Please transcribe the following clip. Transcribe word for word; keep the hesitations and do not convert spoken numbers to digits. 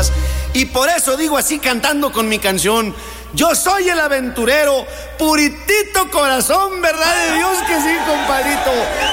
cosas. Y por eso digo así cantando con mi canción: yo soy el aventurero, puritito corazón, ¿verdad de Dios que sí, compadrito?